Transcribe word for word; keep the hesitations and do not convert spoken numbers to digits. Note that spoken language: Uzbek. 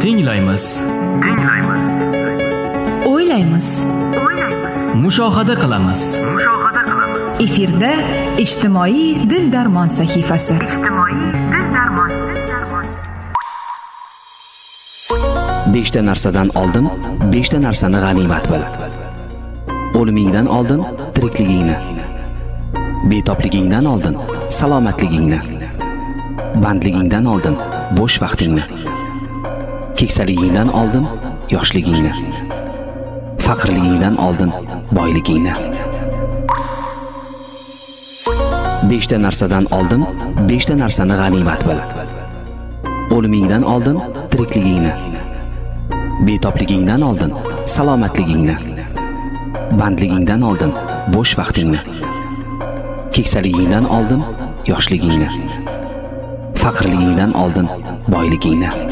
Tinglaymiz. Tinglaymiz. O'ylaymiz. O'ylaymiz. Mushohada qilamiz. Mushohada qilamiz. Efirda ijtimoiy dil darmon sahifasi. Ijtimoiy dil darmon. Dil darmon. Beshta narsadan oldin beshta narsani g'animat bil. O'limingdan oldin tirikligingni, betobligingdan oldin salomatligingni, bandligingdan oldin bo'sh vaqtingni, keksaligingdan oldin yoshligingni, faqirligingdan oldin boyligingni. Beshta narsadan oldin beshta narsani g'animat bil. O'limingdan oldin tirikligingni, betobligingdan oldin salomatligingni, bandligingdan oldin bo'sh vaqtingni, keksaligingdan oldin yoshligingni, faqirligingdan oldin boyligingni.